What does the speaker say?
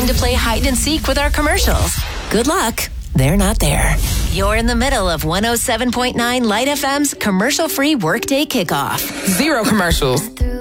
to play hide and seek with our commercials. Good luck. They're not there. You're in the middle of 107.9 Light FM's commercial-free workday kickoff. 0 commercials.